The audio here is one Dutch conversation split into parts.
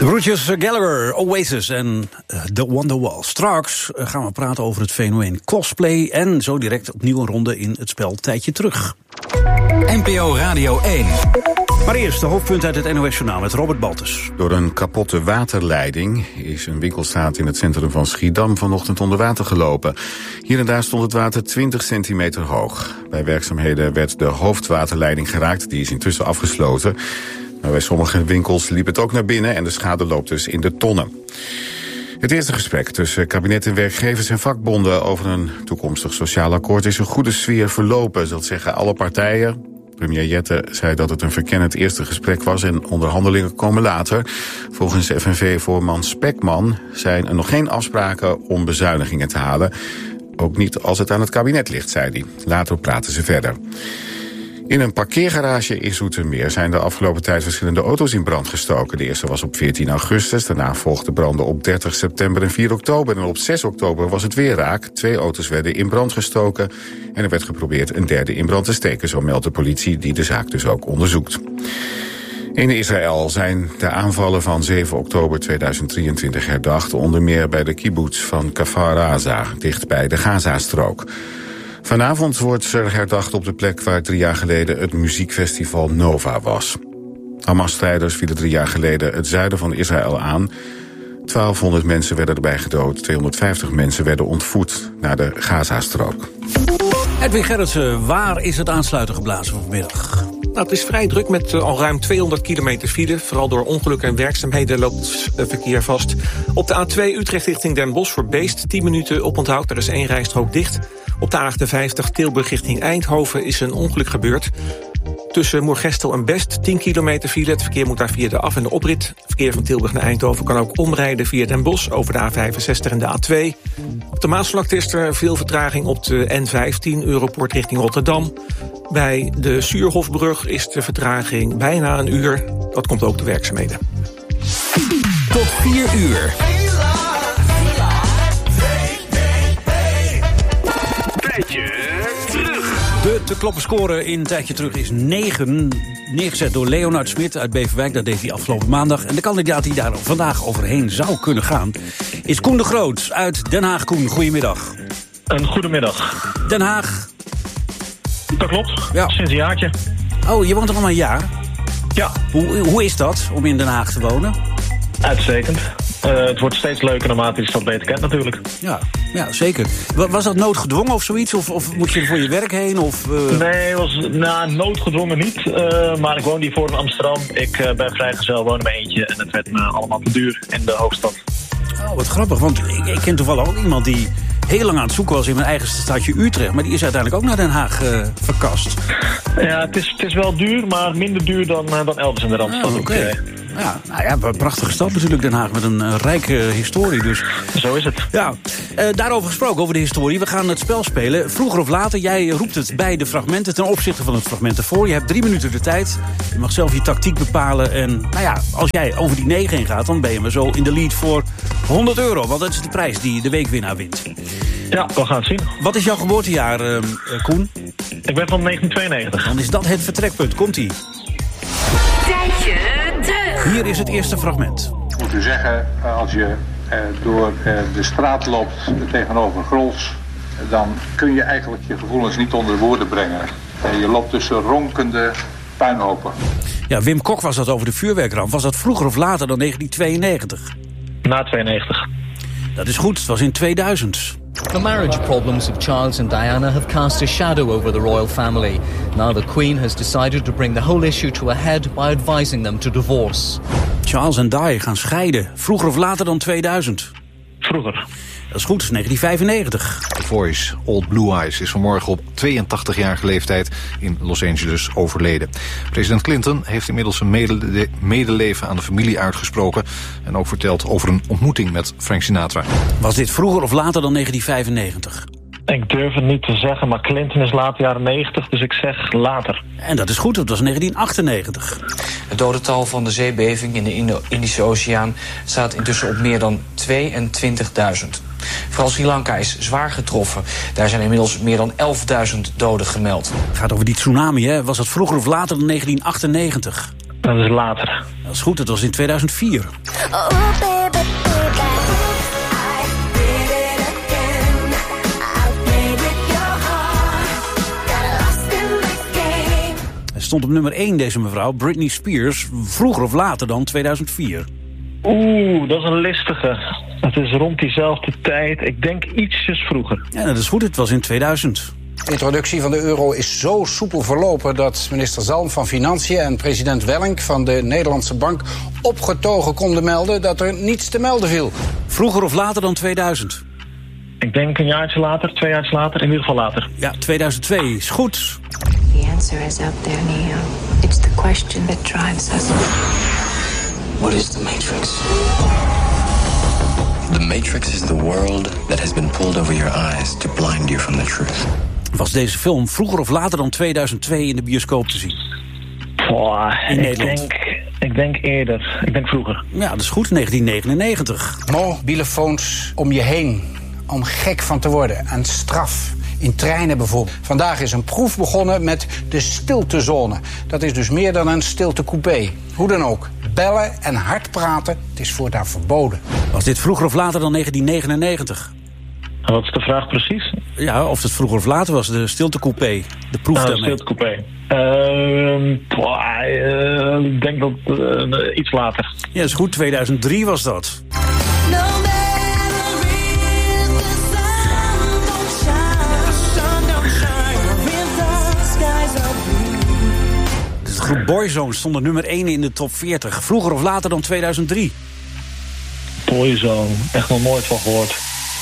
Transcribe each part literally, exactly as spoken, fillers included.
De broertjes Gallagher, Oasis en The Wonderwall. Straks gaan we praten over het fenomeen cosplay en zo direct opnieuw een ronde in het spel Tijdje Terug. N P O Radio één. Maar eerst de hoofdpunt uit het N O S-journaal met Robert Baltus. Door een kapotte waterleiding is een winkelstraat in het centrum van Schiedam vanochtend onder water gelopen. Hier en daar stond het water twintig centimeter hoog. Bij werkzaamheden werd de hoofdwaterleiding geraakt, die is intussen afgesloten. Maar bij sommige winkels liep het ook naar binnen en de schade loopt dus in de tonnen. Het eerste gesprek tussen kabinet en werkgevers en vakbonden over een toekomstig sociaal akkoord is een goede sfeer verlopen, dat zeggen alle partijen. Premier Jette zei dat het een verkennend eerste gesprek was en onderhandelingen komen later. Volgens F N V-voorman Spekman zijn er nog geen afspraken om bezuinigingen te halen. Ook niet als het aan het kabinet ligt, zei hij. Later praten ze verder. In een parkeergarage in Zoetermeer zijn de afgelopen tijd verschillende auto's in brand gestoken. De eerste was op veertien augustus, daarna volgden branden op dertig september en vier oktober. En op zes oktober was het weer raak. Twee auto's werden in brand gestoken en er werd geprobeerd een derde in brand te steken. Zo meldt de politie, die de zaak dus ook onderzoekt. In Israël zijn de aanvallen van zeven oktober tweeduizend drieëntwintig herdacht, onder meer bij de kibbutz van Kfar Aza, dicht bij de Gazastrook. Vanavond wordt er herdacht op de plek waar drie jaar geleden het muziekfestival Nova was. Hamas-strijders vielen drie jaar geleden het zuiden van Israël aan. twaalfhonderd mensen werden erbij gedood, tweehonderdvijftig mensen werden ontvoerd naar de Gazastrook. Edwin Gerritsen, waar is het aansluiten geblazen vanmiddag? Nou, het is vrij druk met uh, al ruim tweehonderd kilometer file. Vooral door ongelukken en werkzaamheden loopt het verkeer vast. Op de A twee Utrecht richting Den Bosch voor Beest tien minuten oponthoud. Er is één rijstrook dicht. Op de A achtenvijftig Tilburg richting Eindhoven is een ongeluk gebeurd. Tussen Moergestel en Best tien kilometer file. Het verkeer moet daar via de af- en de oprit. Het verkeer van Tilburg naar Eindhoven kan ook omrijden via Den Bosch over de A vijfenzestig en de A twee. Op de Maasvlakte is er veel vertraging op de N vijftien Europoort richting Rotterdam. Bij de Suurhofbrug is de vertraging bijna een uur. Dat komt ook de werkzaamheden. Tot vier uur. Tijdje Terug. De te kloppen score in Tijdje Terug is negen. Neergezet door Leonard Smit uit Beverwijk. Dat deed hij afgelopen maandag. En de kandidaat die daar vandaag overheen zou kunnen gaan is Koen de Groot uit Den Haag. Koen, goedemiddag. Een goedemiddag. Den Haag. Dat klopt, ja. Sinds een jaartje. Oh, je woont er al een jaar? Ja. Hoe, hoe is dat om in Den Haag te wonen? Uitstekend. Uh, het wordt steeds leuker naarmate je de stad beter kent natuurlijk. Ja, ja zeker. Was dat noodgedwongen of zoiets? Of, of moet je er voor je werk heen? Of, uh... Nee, was nou, noodgedwongen niet. Uh, maar ik woon hiervoor in Amsterdam. Ik uh, ben vrijgezel, woon in mijn eentje. En het werd me allemaal te duur in de hoofdstad. Oh, wat grappig. Want ik, ik ken toevallig ook iemand die heel lang aan het zoeken was in mijn eigen stadje Utrecht. Maar die is uiteindelijk ook naar Den Haag uh, verkast. Ja, het is, het is wel duur, maar minder duur dan, uh, dan elders in de Randstad. Ah, oké. Okay. Ja, nou ja, een prachtige stad natuurlijk, Den Haag, met een uh, rijke historie dus. Zo is het. Ja, uh, daarover gesproken, over de historie. We gaan het spel spelen. Vroeger of later, jij roept het bij de fragmenten ten opzichte van het fragment ervoor. Je hebt drie minuten de tijd. Je mag zelf je tactiek bepalen. En nou ja, als jij over die negen heen gaat, dan ben je maar zo in de lead voor honderd euro. Want dat is de prijs die de weekwinnaar wint. Ja, we gaan het zien. Wat is jouw geboortejaar, uh, uh, Koen? Ik ben van negentien tweeënnegentig. Dan is dat het vertrekpunt. Komt-ie. Tijdje Terug. Hier is het eerste fragment. Ik moet u zeggen, als je eh, door eh, de straat loopt tegenover Grols, dan kun je eigenlijk je gevoelens niet onder woorden brengen. Eh, je loopt tussen ronkende puinhopen. Ja, Wim Kok was dat over de vuurwerkramp. Was dat vroeger of later dan negentien tweeënnegentig? Na tweeënnegentig. Dat is goed, het was in tweeduizend. The marriage problems of Charles and Diana have cast a shadow over the royal family. Now the Queen has decided to bring the whole issue to a head by advising them to divorce. Charles en Di gaan scheiden. Vroeger of later dan tweeduizend? Vroeger. Dat is goed, negentien vijfennegentig. The Voice, Old Blue Eyes, is vanmorgen op tweeëntachtigjarige leeftijd in Los Angeles overleden. President Clinton heeft inmiddels een medele- medeleven aan de familie uitgesproken en ook verteld over een ontmoeting met Frank Sinatra. Was dit vroeger of later dan negentien vijfennegentig? Ik durf het niet te zeggen, maar Clinton is later jaren negentig, dus ik zeg later. En dat is goed, dat was negentien achtennegentig. Het dodental van de zeebeving in de Indo- Indische Oceaan staat intussen op meer dan tweeëntwintigduizend. Vooral Sri Lanka is zwaar getroffen. Daar zijn inmiddels meer dan elfduizend doden gemeld. Het gaat over die tsunami, hè? Was dat vroeger of later dan negentien achtennegentig? Dat is later. Dat is goed, dat was in tweeduizend vier. Oh, baby, baby. I did it again. I played with your heart. Got lost in the game. Hij stond op nummer één, deze mevrouw, Britney Spears. Vroeger of later dan, tweeduizend vier. Oeh, dat is een listige. Het is rond diezelfde tijd. Ik denk ietsjes vroeger. Ja, dat is goed, het was in tweeduizend. De introductie van de euro is zo soepel verlopen dat minister Zalm van Financiën en president Wellink van de Nederlandse Bank opgetogen konden melden dat er niets te melden viel. Vroeger of later dan tweeduizend? Ik denk een jaartje later, twee jaar later, in ieder geval later. Ja, tweeduizend twee is goed. The answer is up there, Neo. It's the question that drives us. What is the Matrix? The Matrix is the world that has been pulled over your eyes to blind you from the truth. Was deze film vroeger of later dan tweeduizend twee in de bioscoop te zien? Boah, in ik Nederland. Denk, ik denk eerder. Ik denk vroeger. Ja, dat is goed, negentien negenennegentig. Mobiele phones om je heen, om gek van te worden. En straf. In treinen bijvoorbeeld. Vandaag is een proef begonnen met de stiltezone. Dat is dus meer dan een stiltecoupé. Hoe dan ook, bellen en hard praten, het is voortaan verboden. Was dit vroeger of later dan negentien negenennegentig? Wat is de vraag precies? Ja, of het vroeger of later was, de stiltecoupé. De proef Ah, daarmee. stiltecoupé. Uh, uh, ik denk dat uh, iets later. Ja, dat is goed, tweeduizend drie was dat. De groep Boyzone stond op nummer één in de top veertig. Vroeger of later dan tweeduizend drie? Boyzone, echt nog nooit van gehoord.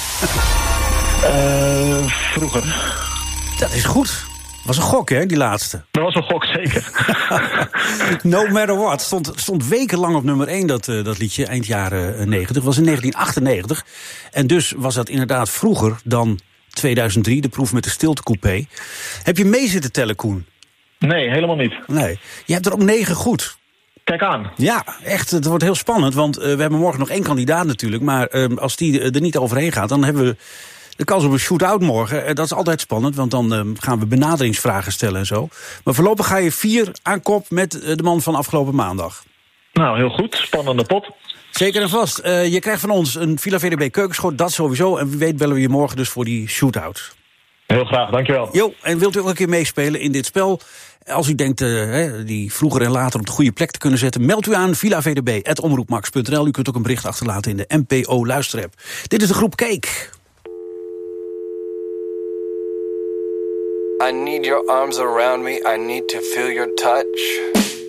uh, vroeger. Dat is goed. Was een gok, hè, die laatste. Dat was een gok, zeker. No Matter What. Stond, stond wekenlang op nummer één, dat, uh, dat liedje, eind jaren negentig. Was in negentien achtennegentig. En dus was dat inderdaad vroeger dan tweeduizend drie, de proef met de stiltecoupé. Heb je mee zitten tellen, Koen? Nee, helemaal niet. Nee. Je hebt er ook negen goed. Kijk aan. Ja, echt, het wordt heel spannend, want uh, we hebben morgen nog één kandidaat natuurlijk. Maar uh, als die er niet overheen gaat, dan hebben we de kans op een shoot-out morgen. Uh, dat is altijd spannend, want dan uh, gaan we benaderingsvragen stellen en zo. Maar voorlopig ga je vier aan kop met uh, de man van afgelopen maandag. Nou, heel goed. Spannende pot. Zeker en vast. Uh, je krijgt van ons een Villa V D B keukenschot, dat sowieso. En wie weet bellen we je morgen dus voor die shoot-out. Heel graag, dankjewel. Jo, en wilt u ook een keer meespelen in dit spel? Als u denkt uh, die vroeger en later op de goede plek te kunnen zetten, meld u aan villa v d b apenstaartje omroepmax punt n l. U kunt ook een bericht achterlaten in de M P O luisterapp. Dit is de groep Cake. I need your arms around me, I need to feel your touch.